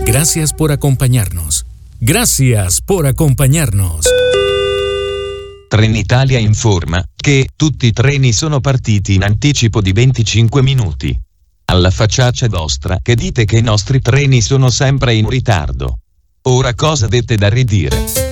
Gracias por acompañarnos. Gracias por acompañarnos. Trenitalia informa che tutti i treni sono partiti in anticipo di 25 minuti. Alla facciaccia vostra che dite che i nostri treni sono sempre in ritardo. Ora cosa avete da ridire?